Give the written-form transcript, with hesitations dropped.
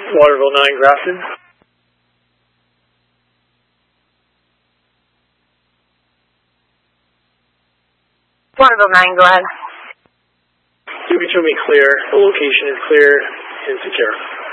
Waterville 9, Grafton. Waterville 9, go ahead. You can show me clear. The location is clear and secure.